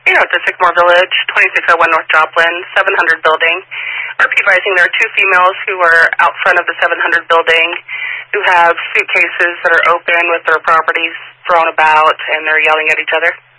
To Sycamore Village, 2601 North Joplin, 700 building. Repeat advising there are two females who are out front of the 700 building who have suitcases that are open with their properties thrown about, and they're yelling at each other.